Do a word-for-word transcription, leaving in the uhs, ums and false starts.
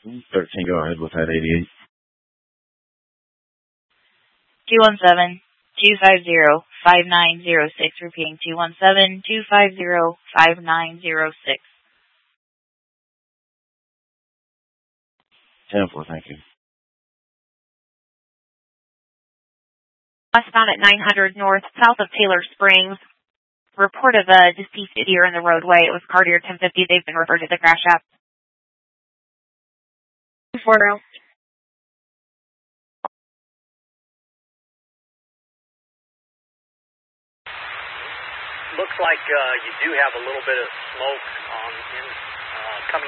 thirteen, go ahead with that eighty-eight. two one seven, two five zero, five nine zero six, repeating two one seven, two five zero, five nine zero six. ten four, thank you. Westbound at nine hundred North, south of Taylor Springs. Report of a deceased deer in the roadway. It was Cartier ten fifty. They've been referred to the crash app. Four row. Looks like uh, you do have a little bit of smoke on in